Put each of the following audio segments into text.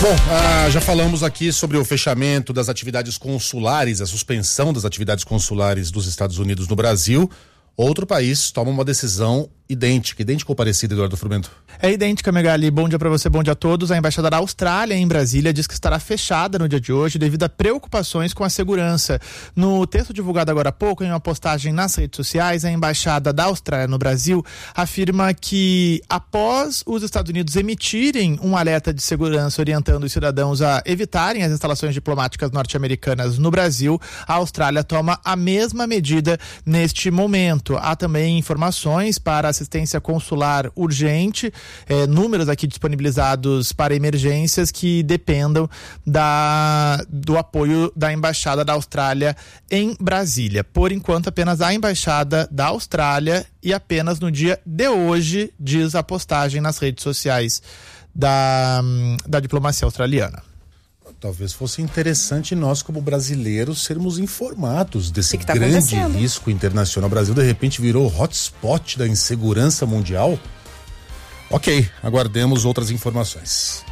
Bom, já falamos aqui sobre o fechamento das atividades consulares, a suspensão das atividades consulares dos Estados Unidos no Brasil. Outro país toma uma decisão idêntica ou parecida, Eduardo Frumento? É idêntica, Megali. Bom dia para você, bom dia a todos. A Embaixada da Austrália em Brasília diz que estará fechada no dia de hoje devido a preocupações com a segurança. No texto divulgado agora há pouco, em uma postagem nas redes sociais, a Embaixada da Austrália no Brasil afirma que após os Estados Unidos emitirem um alerta de segurança orientando os cidadãos a evitarem as instalações diplomáticas norte-americanas no Brasil, a Austrália toma a mesma medida neste momento. Há também informações para assistência consular urgente, números aqui disponibilizados para emergências que dependam do apoio da Embaixada da Austrália em Brasília. Por enquanto, apenas a Embaixada da Austrália e apenas no dia de hoje, diz a postagem nas redes sociais da diplomacia australiana. Talvez fosse interessante nós, como brasileiros, sermos informados desse grande risco internacional. O Brasil, de repente, virou hotspot da insegurança mundial. Ok, aguardemos outras informações.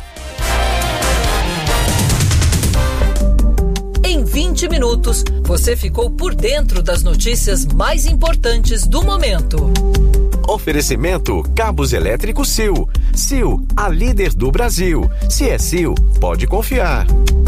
Em 20 minutos, você ficou por dentro das notícias mais importantes do momento. Oferecimento Cabos Elétricos Sil. Sil, a líder do Brasil. Se é Sil, pode confiar.